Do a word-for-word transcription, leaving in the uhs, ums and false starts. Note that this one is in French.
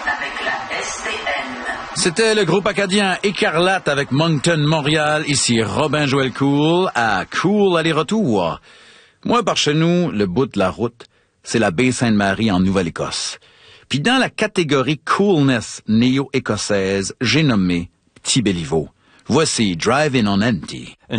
avec la S T N. C'était le groupe acadien Écarlate avec Moncton, Montréal. Ici Robin Joël Cool à Cool aller-retour. Moi, par chez nous, le bout de la route, c'est la baie Sainte-Marie en Nouvelle-Écosse. Puis dans la catégorie coolness néo-écossaise, j'ai nommé Petit Béliveau. Voici Drive-In on Empty.